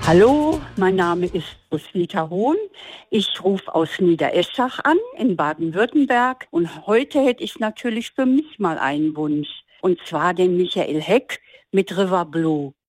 Hallo, mein Name ist Roswitha Hohn. Ich rufe aus Niedereschach an in Baden-Württemberg und heute hätte ich natürlich für mich mal einen Wunsch. Und zwar den Michael Heck mit River Blue.